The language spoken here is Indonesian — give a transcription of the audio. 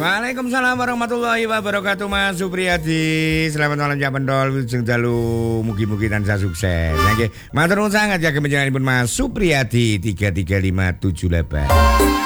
Waalaikumsalam warahmatullahi wabarakatuh Mas Supriyadi. Selamat malam ya pendol sing dalu mugi-mugi tansah sukses. Nggih, matur nuwun sangat ya kemenjenenganipun Mas Supriyadi 33578.